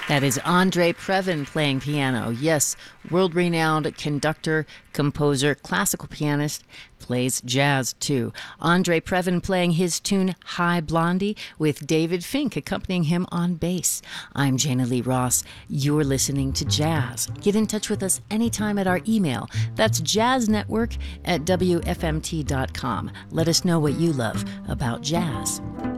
That is Andre Previn playing piano. Yes, world-renowned conductor, composer, classical pianist, plays jazz too. Andre Previn playing his tune Hi Blondie with David Fink accompanying him on bass. I'm Jana Lee Ross. You're listening to Jazz. Get in touch with us anytime at our email. That's jazznetwork@wfmt.com. Let us know what you love about jazz.